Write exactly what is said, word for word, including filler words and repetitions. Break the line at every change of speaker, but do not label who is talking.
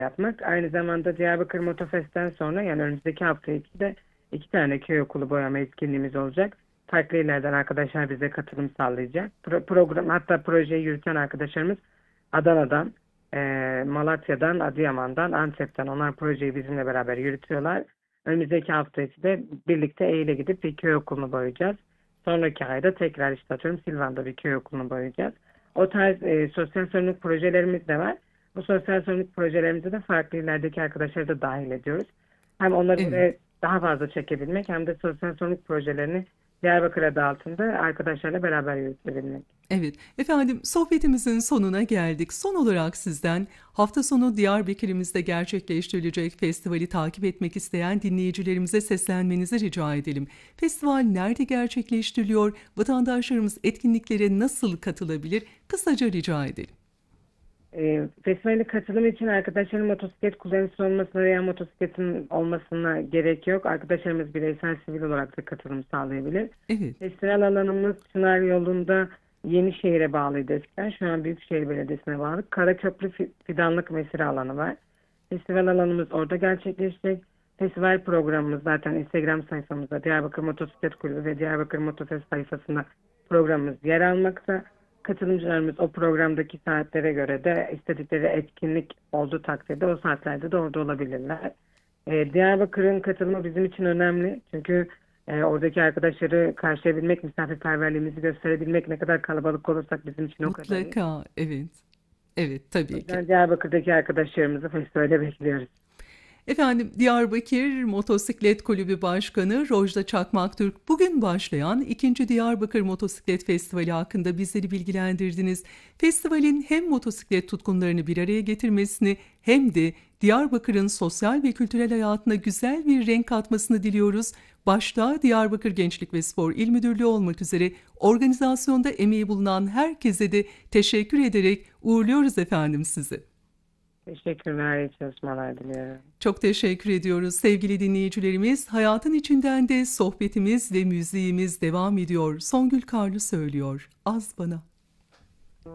yapmak. Aynı zamanda Diyarbakır Motofest'ten sonra yani önümüzdeki hafta içi de iki tane köy okulu boyama etkinliğimiz olacak. Farklı illerden arkadaşlar bize katılım sağlayacak. Pro- program hatta projeyi yürüten arkadaşlarımız Adana'dan, eee, Malatya'dan, Adıyaman'dan, Antep'ten onlar projeyi bizimle beraber yürütüyorlar. Önümüzdeki hafta içi de birlikte Eylül'e gidip bir köy okulunu boyayacağız. Sonraki ayda tekrar işte atıyorum Silvan'da bir köy okulunu boyayacağız. O tarz e, sosyal sorumluluk projelerimiz de var. Bu sosyal sorumluluk projelerimize de farklı illerdeki arkadaşları da dahil ediyoruz. Hem onları
Evet.
buraya daha fazla çekebilmek hem de sosyal sorumluluk projelerini Diyarbakır adı altında arkadaşlarla beraber yürütebilmek.
Evet, efendim sohbetimizin sonuna geldik. Son olarak sizden hafta sonu Diyarbakır'ımızda gerçekleştirilecek festivali takip etmek isteyen dinleyicilerimize seslenmenizi rica edelim. Festival nerede gerçekleştiriliyor? Vatandaşlarımız etkinliklere nasıl katılabilir? Kısaca rica edelim.
E, festivale katılım için arkadaşların motosiklet kullanıcısı olmasına veya motosikletin olmasına gerek yok. Arkadaşlarımız bireysel sivil olarak da katılım sağlayabilir.
Evet,
Festival alanımız Çınar yolunda Yenişehir'e bağlıydı eskiden. Şu an Büyükşehir Belediyesi'ne bağlı. Karaköprü Fi- Fidanlık Mesire alanı var. Festival alanımız orada gerçekleşecek. Festival programımız zaten Instagram sayfamızda Diyarbakır Motosiklet Kulübü ve Diyarbakır Motofest sayfasında programımız yer almakta. Katılımcılarımız o programdaki saatlere göre de istedikleri etkinlik olduğu takdirde o saatlerde de orada olabilirler. Ee, Diyarbakır'ın katılımı bizim için önemli. Çünkü e, oradaki arkadaşları karşılayabilmek, misafirperverliğimizi gösterebilmek ne kadar kalabalık olursak bizim için o kadar iyi.
mutlaka, evet. Evet,
O
tabii ki.
yüzden Diyarbakır'daki arkadaşlarımızı festivale bekliyoruz.
Efendim Diyarbakır Motosiklet Kulübü Başkanı Rojda Çakmaktürk bugün başlayan ikinci. Diyarbakır Motosiklet Festivali hakkında bizleri bilgilendirdiniz. Festivalin hem motosiklet tutkunlarını bir araya getirmesini hem de Diyarbakır'ın sosyal ve kültürel hayatına güzel bir renk katmasını diliyoruz. Başta Diyarbakır Gençlik ve Spor İl Müdürlüğü olmak üzere organizasyonda emeği bulunan herkese de teşekkür ederek uğurluyoruz efendim sizi.
Teşekkürler, iyi çalışmalar diliyorum.
Çok teşekkür ediyoruz sevgili dinleyicilerimiz. Hayatın içinden de sohbetimiz ve müziğimiz devam ediyor. Songül Karlı söylüyor. Az bana.